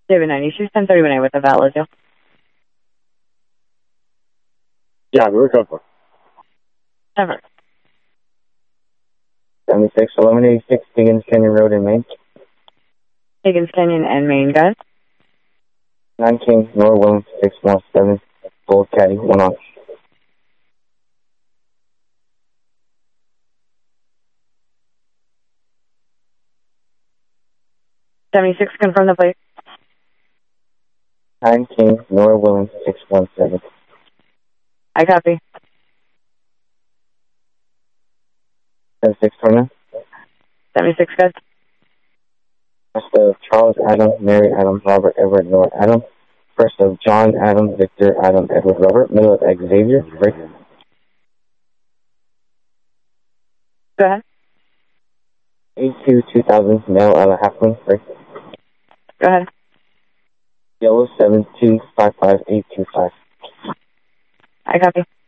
David 96, 1031 with the valid deal. Yeah, we were going for Never. 76, 1186, Higgins Canyon Road in Maine. Higgins Canyon and Maine, guys. 9 King, Norwell, 617, Gold Caddy, 1 on. '76, confirm the plate. 9 King, Norwell, 617. I copy. 76 Turner. 76, guys. First of Charles Adam, Mary Adam, Robert Edward, Nora Adam. First of John Adam, Victor Adam, Edward Robert. Middle of Xavier, break. Go ahead. 82 2000, male Ella Halfling, break. Go ahead. Yellow 7255825. I copy.